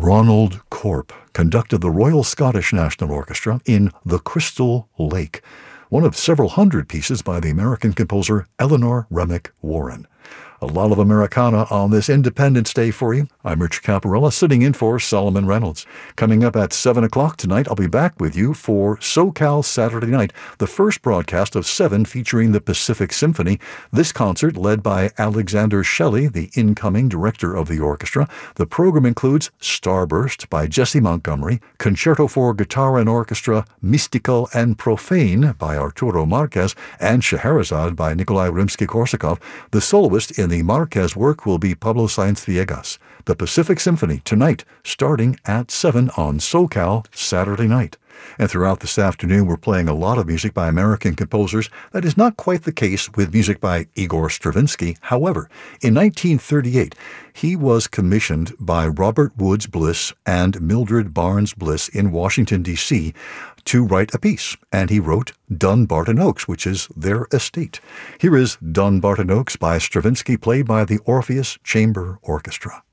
Ronald Corp conducted the Royal Scottish National Orchestra in The Crystal Lake, one of several hundred pieces by the American composer Eleanor Remick Warren. A lot of Americana on this Independence Day for you. I'm Rich Caparella, sitting in for Solomon Reynolds. Coming up at 7 o'clock tonight, I'll be back with you for SoCal Saturday Night, the first broadcast of 7 featuring the Pacific Symphony. This concert, led by Alexander Shelley, the incoming director of the orchestra. The program includes Starburst by Jesse Montgomery, Concerto for Guitar and Orchestra, Mystical and Profane by Arturo Marquez, and Scheherazade by Nikolai Rimsky-Korsakov. The soloist in the Marquez work will be Pablo Sáenz Villegas. The Pacific Symphony tonight, starting at 7 on SoCal Saturday Night. And throughout this afternoon, we're playing a lot of music by American composers. That is not quite the case with music by Igor Stravinsky. However, in 1938, he was commissioned by Robert Woods Bliss and Mildred Barnes Bliss in Washington, D.C., to write a piece, and he wrote Dunbarton Oaks, which is their estate. Here is Dunbarton Oaks by Stravinsky, played by the Orpheus Chamber Orchestra.